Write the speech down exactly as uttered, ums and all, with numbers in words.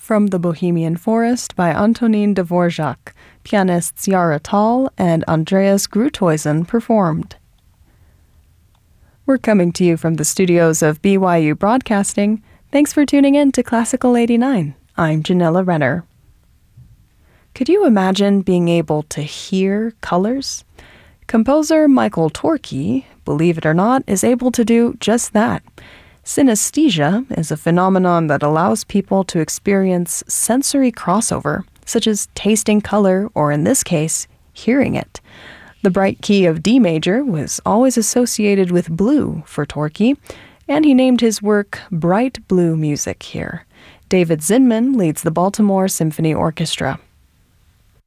from The Bohemian Forest by Antonin Dvorak. Pianists Yara Tall and Andreas Gruithuisen performed. We're coming to you from the studios of B Y U Broadcasting. Thanks for tuning in to Classical eighty-nine. I'm Janella Renner. Could you imagine being able to hear colors? Composer Michael Torke, believe it or not, is able to do just that. Synesthesia is a phenomenon that allows people to experience sensory crossover, such as tasting color, or in this case, hearing it. The bright key of D major was always associated with blue for Torke, and he named his work Bright Blue Music here. David Zinman leads the Baltimore Symphony Orchestra.